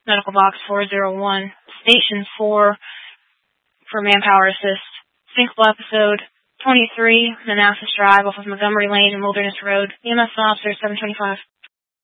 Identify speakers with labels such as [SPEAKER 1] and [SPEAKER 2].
[SPEAKER 1] Medical Box 401, Station 4 for manpower assist. Sinkhole episode 23, Manassas Drive off of Montgomery Lane and Wilderness Road. EMS officer 725.